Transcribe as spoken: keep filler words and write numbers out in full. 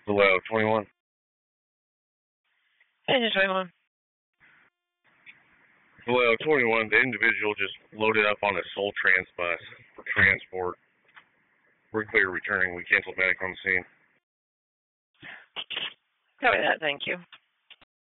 Hello, twenty-one. Engine twenty-one. Hello, twenty-one. The individual just loaded up on a Soul Trans bus for transport. We're clear returning. We canceled medic on the scene. Copy that, thank you.